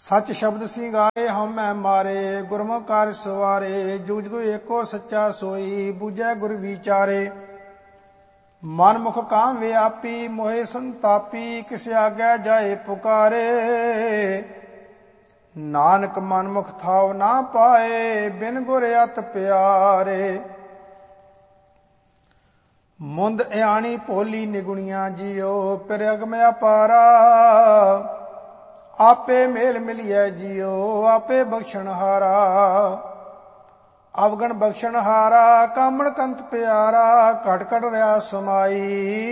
सच शब्द सिंगारे हम मैं मारे गुरमुख कार्य सवारे जुग जुग एको सच्चा सोई बूझै गुर विचारे मन मुख काम व्यापी मोहे संतापी किस आगे जाए पुकारे नानक मन मुख थाव ना पाए बिन गुर अत प्यारे मुंद इयाणी भोली निगुणिया जियो पिर अगम अपारा आपे मेल मिलिए जियो आपे बख्शण हारा अवगण बख्शण हारा कामण कंत प्यारा घट घट रहा समाई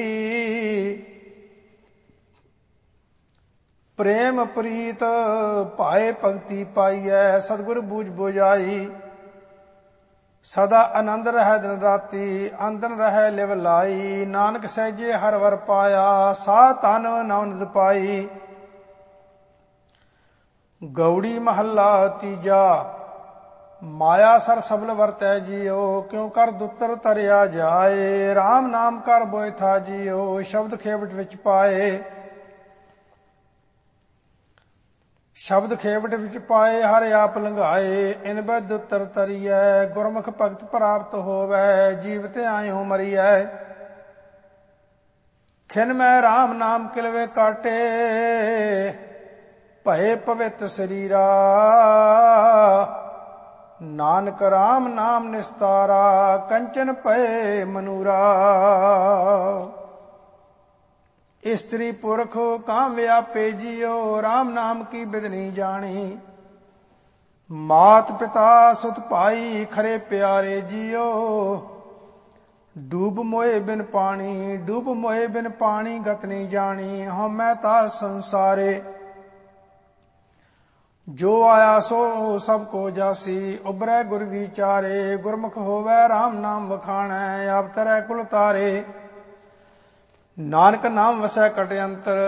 प्रेम प्रीत पाए भगति पाईऐ सतगुर बूझ बुझाई सदा आनंद रह दिन राती आंदन रह लिव लाई नानक सहजे हर वर पाया सा तन नवनद पाई गौड़ी महला तीजा माया सर सबल वरतै जियो क्यों कर दुतर तरिया जाए राम नाम कर बोए था जियो शब्द खेवट विच पाए शब्द खेवट विच पाए हर आप लंघाए इन बै दुतर तरियै गुरमुख भगत प्राप्त होवै जीवत आयो मरियै खिन मैं राम नाम किलवे काटे भय पवित शरीरा नानक राम नाम निस्तारा कंचन भय मनूरा स्त्री पुरख काम व्यापे जियो राम नाम की बिदनी जानी मात पिता सुत भाई खरे प्यारे जियो डूब मोए बिन पानी गत नहीं जानी हम मैं ता संसारे जो आया सो सबको जासी उबरै गुर विचारे गुरमुख होवै राम नाम वखाणै आप तरह कुल तारे नानक नाम वसै कट अंतर